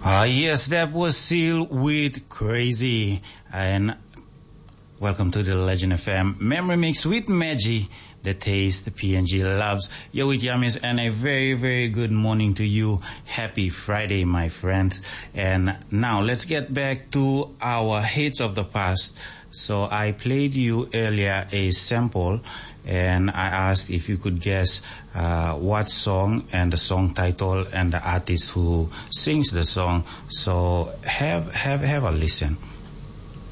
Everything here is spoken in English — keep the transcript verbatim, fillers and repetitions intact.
Ah, yes, that was Seal with Crazy. And welcome to the Legend F M Memory Mix with Maggie, the taste the P N G loves. Yo, with Yamis, and a very, very good morning to you. Happy Friday, my friends. And now let's get back to our hits of the past. So I played you earlier a sample, and I asked if you could guess uh, what song and the song title and the artist who sings the song. So have have have a listen.